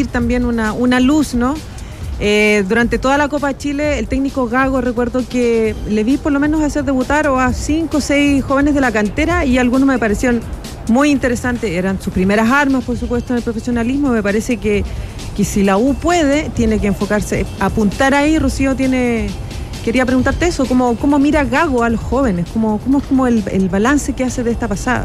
recibir también una luz, ¿no? Durante toda la Copa Chile, el técnico Gago, recuerdo que le vi por lo menos hacer debutar a 5 o 6 jóvenes de la cantera y algunos me parecieron muy interesantes. Eran sus primeras armas, por supuesto, en el profesionalismo. Me parece que si la U puede, tiene que enfocarse, apuntar ahí. Rocío quería preguntarte eso, ¿cómo mira Gago a los jóvenes? ¿Cómo es como el balance que hace de esta pasada?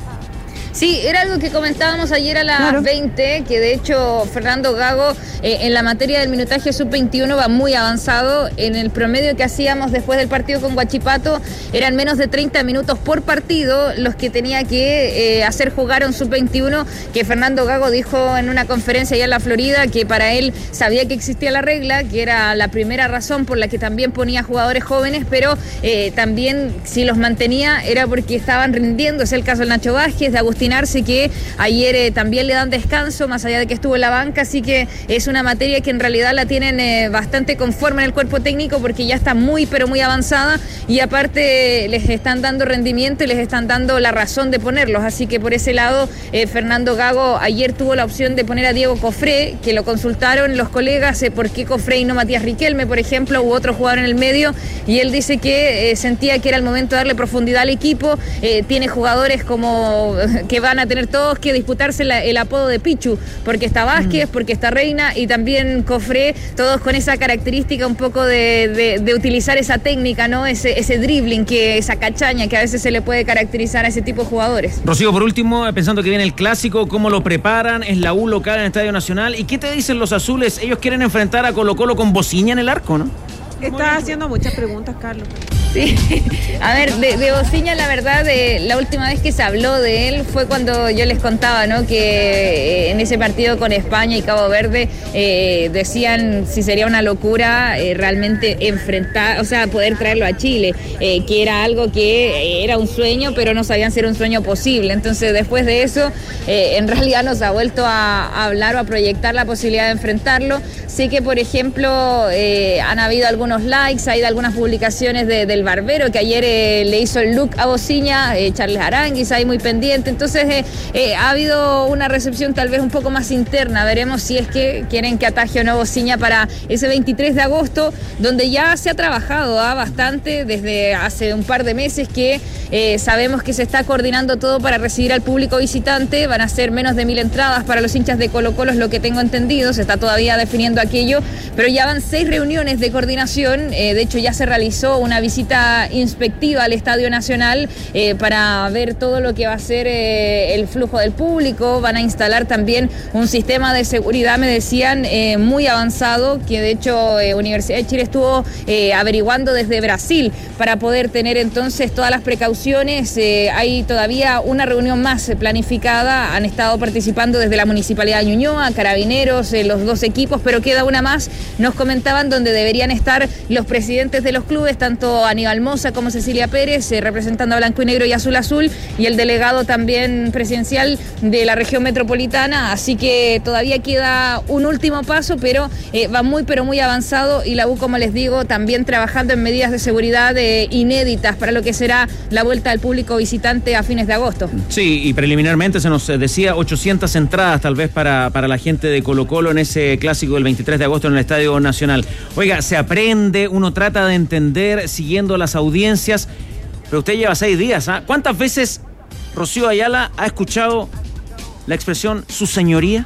Sí, era algo que comentábamos ayer a las 20, que de hecho Fernando Gago en la materia del minutaje sub-21 va muy avanzado. En el promedio que hacíamos después del partido con Huachipato eran menos de 30 minutos por partido los que tenía que hacer jugar un sub-21, que Fernando Gago dijo en una conferencia allá en la Florida que para él sabía que existía la regla, que era la primera razón por la que también ponía jugadores jóvenes, pero también si los mantenía era porque estaban rindiendo. Es el caso de Nacho Vázquez, de Agustín Arce, que ayer también le dan descanso, más allá de que estuvo en la banca, así que es una materia que en realidad la tienen bastante conforme en el cuerpo técnico porque ya está muy, pero muy avanzada y aparte les están dando rendimiento y les están dando la razón de ponerlos, así que por ese lado Fernando Gago ayer tuvo la opción de poner a Diego Cofré, que lo consultaron los colegas, por qué Cofré y no Matías Riquelme, por ejemplo, u otro jugador en el medio, y él dice que sentía que era el momento de darle profundidad al equipo. Tiene jugadores como que van a tener todos que disputarse el apodo de Pichu, porque está Vázquez, porque está Reina y también Cofré, todos con esa característica un poco de utilizar esa técnica, ¿no? Ese dribbling, esa cachaña que a veces se le puede caracterizar a ese tipo de jugadores. Rocío, por último, pensando que viene el clásico, ¿cómo lo preparan? Es la U local en el Estadio Nacional. ¿Y qué te dicen los azules? Ellos quieren enfrentar a Colo-Colo con Bociña en el arco, ¿no? Estás haciendo muchas preguntas, Carlos. Sí, a ver, de Bociña, la verdad, la última vez que se habló de él fue cuando yo les contaba, ¿no? Que en ese partido con España y Cabo Verde decían si sería una locura realmente enfrentar, o sea, poder traerlo a Chile, que era algo que era un sueño, pero no sabían si era un sueño posible. Entonces, después de eso, en realidad nos ha vuelto a hablar o a proyectar la posibilidad de enfrentarlo. Sé que, por ejemplo, han habido algunos likes, ha ido algunas publicaciones del Barbero, que ayer le hizo el look a Bociña, Charles Aranguis ahí muy pendiente. Entonces ha habido una recepción tal vez un poco más interna. Veremos si es que quieren que ataje o no Bociña para ese 23 de agosto, donde ya se ha trabajado bastante desde hace un par de meses, que sabemos que se está coordinando todo para recibir al público visitante. Van a ser menos de 1000 entradas para los hinchas de Colo-Colo, es lo que tengo entendido. Se está todavía definiendo aquello, pero ya van 6 reuniones de coordinación. De hecho, ya se realizó una visita inspectiva al Estadio Nacional para ver todo lo que va a ser el flujo del público. Van a instalar también un sistema de seguridad, me decían, muy avanzado, que de hecho Universidad de Chile estuvo averiguando desde Brasil para poder tener entonces todas las precauciones. Hay todavía una reunión más planificada, han estado participando desde la Municipalidad de Ñuñoa, Carabineros, los 2 equipos, pero queda una más, nos comentaban, donde deberían estar los presidentes de los clubes, tanto Aníbal Mosa como Cecilia Pérez, representando a Blanco y Negro y Azul Azul, y el delegado también presidencial de la región metropolitana, así que todavía queda un último paso, pero va muy pero muy avanzado, y la U, como les digo, también trabajando en medidas de seguridad inéditas para lo que será la vuelta al público visitante a fines de agosto. Sí, y preliminarmente se nos decía 800 entradas tal vez para la gente de Colo-Colo en ese clásico del 23 de agosto en el Estadio Nacional. Oiga, se aprende, uno trata de entender siguiendo las audiencias, pero usted lleva 6 días, ¿ah? ¿Cuántas veces Rocío Ayala ha escuchado la expresión "su señoría"?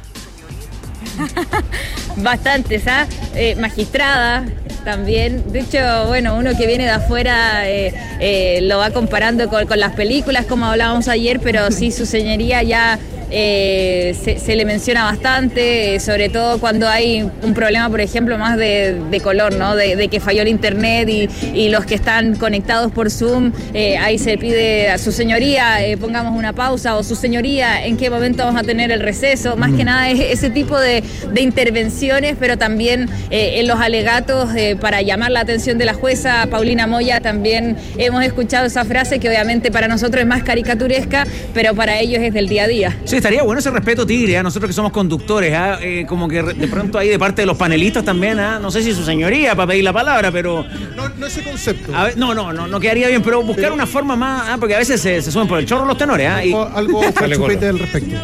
Bastantes, magistrada también. De hecho, bueno, uno que viene de afuera lo va comparando con las películas, como hablábamos ayer, pero sí, su señoría ya se le menciona bastante, sobre todo cuando hay un problema, por ejemplo, más de color, ¿no? De que falló el internet y los que están conectados por Zoom, ahí se pide a su señoría, pongamos una pausa, o su señoría, ¿en qué momento vamos a tener el receso? Más que nada es ese tipo de intervenciones, pero también en los alegatos para llamar la atención de la jueza Paulina Moya también hemos escuchado esa frase que obviamente para nosotros es más caricaturesca, pero para ellos es del día a día. Sí, estaría bueno ese respeto, Tigre, nosotros que somos conductores, como que de pronto ahí de parte de los panelistas también, no sé si su señoría para pedir la palabra, pero... No ese concepto. A ver, no quedaría bien, pero buscar una forma más, porque a veces se suben por el chorro los tenores. Algo al respecto.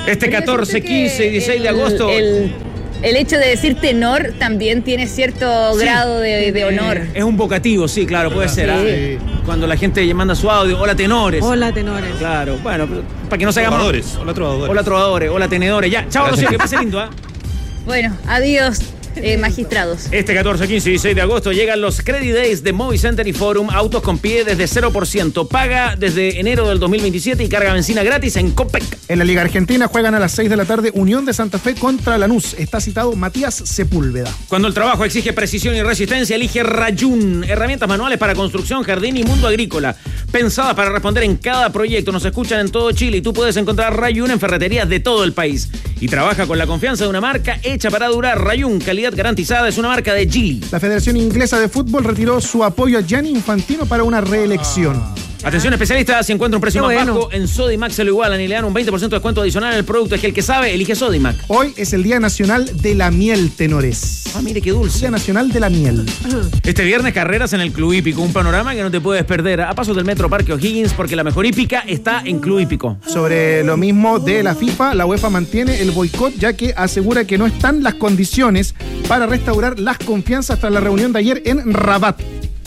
Este Pero yo 14, siento 15 y 16 de agosto. El hecho de decir tenor también tiene cierto grado de honor. Es un vocativo, sí, claro, puede ser. Sí. Cuando la gente manda su audio, hola tenores. Hola, tenores. Claro, bueno, para que no se hagamos. Hola trovadores. Hola trovadores, hola tenedores. Ya, chao, Rocío, que pase lindo, ¿ah? Bueno, adiós, magistrados. Este 14, 15 y 16 de agosto llegan los Credit Days de Movicenter y Forum. Autos con pie desde 0%. Paga desde enero del 2027 y carga benzina gratis en Copec. En la Liga Argentina juegan a las 6 de la tarde Unión de Santa Fe contra Lanús. Está citado Matías Sepúlveda. Cuando el trabajo exige precisión y resistencia, elige Rayun. Herramientas manuales para construcción, jardín y mundo agrícola. Pensadas para responder en cada proyecto. Nos escuchan en todo Chile y tú puedes encontrar Rayun en ferreterías de todo el país. Y trabaja con la confianza de una marca hecha para durar. Rayun, calidad garantizada, es una marca de Geely. La Federación Inglesa de Fútbol retiró su apoyo a Gianni Infantino para una reelección. Atención especialistas, si encuentra un precio Qué más bueno. bajo, en Sodimac se lo igualan y le dan un 20% de descuento adicional en el producto. Es que el que sabe, elige Sodimac. Hoy es el Día Nacional de la Miel, tenores. Ah, mire qué dulce. Día Nacional de la Miel. Este viernes carreras en el Club Hípico, un panorama que no te puedes perder a pasos del Metro Parque O'Higgins, porque la mejor hípica está en Club Hípico. Sobre lo mismo de la FIFA, la UEFA mantiene el boicot ya que asegura que no están las condiciones para restaurar las confianzas tras la reunión de ayer en Rabat.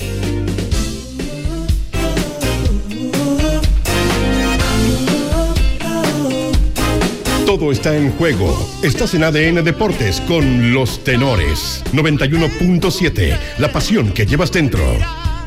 Todo está en juego. Estás en ADN Deportes con los tenores. 91.7. La pasión que llevas dentro.